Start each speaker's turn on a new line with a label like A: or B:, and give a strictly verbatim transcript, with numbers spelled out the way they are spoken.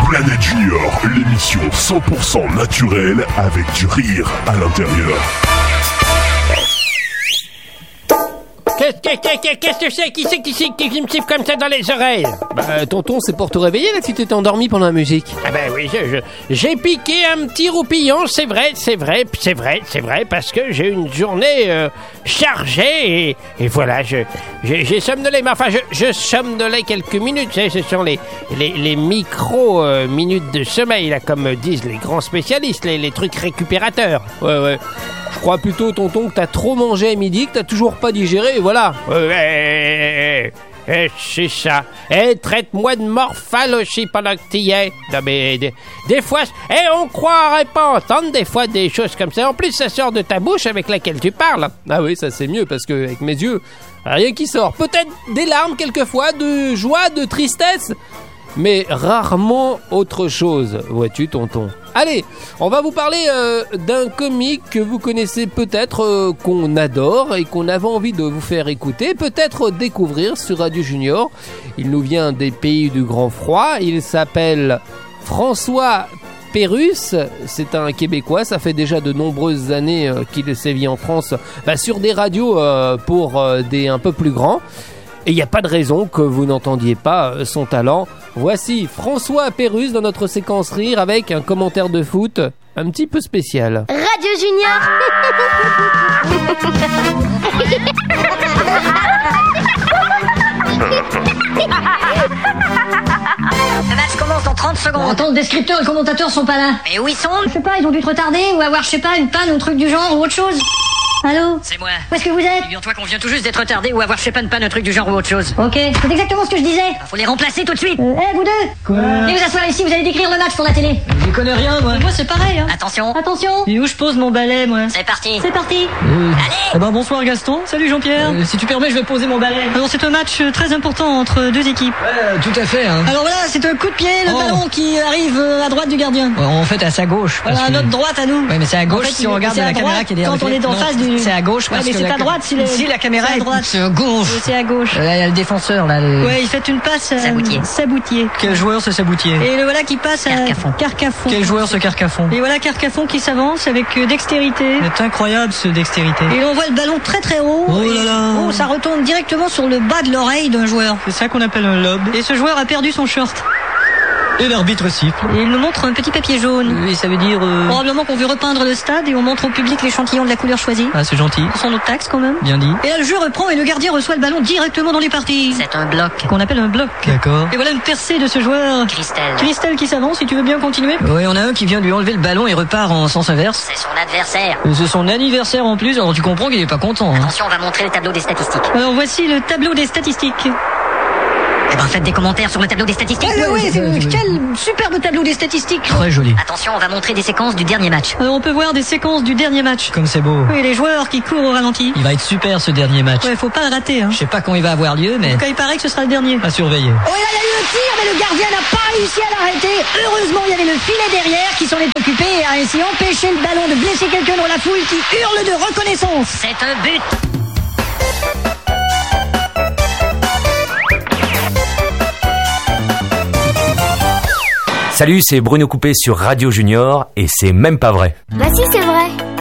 A: Planète Junior, l'émission cent pour cent naturelle avec du rire à l'intérieur.
B: Qu'est-ce que c'est? Qui c'est qui, qui, qui me siffle comme ça dans les oreilles?
C: Bah, tonton, c'est pour te réveiller, là, si t'étais endormi pendant la musique.
B: Ah ben oui, je, je, j'ai piqué un petit roupillon, c'est vrai, c'est vrai, c'est vrai, c'est vrai, parce que j'ai une journée euh, chargée, et, et voilà, je, j'ai, j'ai somnolé, mais enfin, je, je somnolais quelques minutes, ce sont les, les, les micro-minutes euh, de sommeil, là, comme disent les grands spécialistes, les, les trucs récupérateurs.
C: Ouais, ouais. Je crois plutôt, tonton, que t'as trop mangé à midi, que t'as toujours pas digéré, et voilà.
B: Ouais, eh, c'est ça. Eh, traite-moi de morphale aussi pendant que t'y es. Non mais, des, des fois, eh, on croirait pas entendre des fois des choses comme ça. En plus, ça sort de ta bouche avec laquelle tu parles.
C: Ah oui, ça c'est mieux, parce que avec mes yeux, rien qui sort. Peut-être des larmes quelquefois, de joie, de tristesse, mais rarement autre chose, vois-tu, tonton. Allez, on va vous parler euh, d'un comique que vous connaissez peut-être, euh, qu'on adore et qu'on avait envie de vous faire écouter, peut-être découvrir sur Radio Junior. Il nous vient des pays du grand froid, il s'appelle François Pérusse, c'est un Québécois, ça fait déjà de nombreuses années euh, qu'il sévit en France, bah, sur des radios euh, pour euh, des un peu plus grands. Et il n'y a pas de raison que vous n'entendiez pas son talent. Voici François Pérusse dans notre séquence rire avec un commentaire de foot un petit peu spécial.
D: Radio Junior.
E: Le match commence dans trente secondes.
F: Attends, le descripteur et le commentateur sont pas là.
E: Mais où ils sont?
F: Je sais pas, ils ont dû te retarder ou avoir, je sais pas, une panne ou un truc du genre ou autre chose. Allô?
E: C'est moi.
F: Où est-ce que vous êtes?
E: Figure-toi qu'on vient tout juste d'être retardé ou avoir, je sais pas, une panne, un truc du genre ou autre chose.
F: Ok, c'est exactement ce que je disais.
E: Faut les remplacer tout de suite.
F: Euh, hey, vous deux. Quoi? Venez vous asseoir ici, vous allez décrire le match pour la télé.
G: J'y connais rien, moi.
F: Moi, c'est pareil, hein.
E: Attention.
F: Attention.
G: Et où je pose mon balai, moi?
E: C'est parti.
F: C'est parti.
G: Euh,
E: Allez.
G: Eh ben, bonsoir Gaston. Salut Jean-Pierre. Euh, si tu permets, je vais poser mon balai.
F: Alors, c'est un match très important entre deux équipes.
G: Ouais, tout à fait, hein.
F: Alors voilà, c'est un coup de pied, le
G: Oh.
F: ballon qui arrive à droite du gardien.
G: Ouais, en fait, à sa gauche.
F: Voilà, à notre droite à nous.
G: Ouais, mais c'est à gauche
F: En fait,
G: si
F: il-
G: on regarde
F: c'est
G: la
F: à
G: caméra
F: droite
G: qui est derrière.
F: quand on est en
G: Non,
F: face du...
G: C'est à gauche
F: Ouais,
G: parce
F: mais
G: que
F: c'est
G: la
F: à droite si, les...
G: si la caméra
F: c'est à
G: est
F: droite.
G: c'est à gauche.
F: C'est à gauche.
G: Là, il y a le défenseur, là. Le...
F: Ouais, il fait une passe à
E: Saboutier.
F: Saboutier.
G: Quel joueur ce Saboutier?
F: Et le voilà qui passe à
E: Carcaffon.
F: Carcaffon.
G: Quel joueur ce Carcaffon?
F: Et voilà Carcaffon qui s'avance avec euh, dextérité.
G: C'est incroyable, ce dextérité.
F: Et on voit le ballon très très haut.
G: Oh
F: Et-
G: là là.
F: Oh, ça retombe directement sur le bas de l'oreille d'un joueur.
G: C'est ça qu'on appelle un lobe.
F: Et ce joueur a perdu son short.
G: Et l'arbitre siffle.
F: Et il nous montre un petit papier jaune.
G: Oui, ça veut dire... euh,
F: Probablement qu'on veut repeindre le stade et on montre au public l'échantillon de la couleur choisie.
G: Ah, c'est gentil.
F: Ce sont nos taxes quand même.
G: Bien dit.
F: Et là le jeu reprend et le gardien reçoit le ballon directement dans les parties.
E: C'est un bloc.
F: Qu'on appelle un bloc.
G: D'accord.
F: Et voilà une percée de ce joueur.
E: Christelle.
F: Christelle qui s'avance, si tu veux bien continuer.
G: Ouais, on a un qui vient de lui enlever le ballon et repart en sens inverse.
E: C'est son adversaire.
G: Euh, C'est son anniversaire en plus, alors tu comprends qu'il est pas content. Hein.
E: Attention, on va montrer le tableau des statistiques.
F: Alors voici le tableau des statistiques.
E: Eh ben, faites des commentaires sur le tableau des statistiques.
F: Ah oui, c'est
G: ouais, ouais.
F: quel superbe tableau des statistiques.
G: Très joli.
E: Attention, on va montrer des séquences du dernier match.
F: Alors on peut voir des séquences du dernier match.
G: Comme c'est beau.
F: Oui, les joueurs qui courent au ralenti.
G: Il va être super ce dernier match.
F: Ouais, faut pas le rater, hein.
G: Je sais pas quand il va avoir lieu, mais
F: En tout cas, il paraît que ce sera le dernier.
G: à surveiller.
F: Oh, et là, il y a eu le tir, mais le gardien n'a pas réussi à l'arrêter. Heureusement, il y avait le filet derrière qui s'en est occupé et a ainsi empêché le ballon de blesser quelqu'un dans la foule qui hurle de reconnaissance.
E: C'est un but.
H: Salut, c'est Bruno Coupé sur Radio Junior et c'est même pas vrai.
D: Bah si, c'est vrai.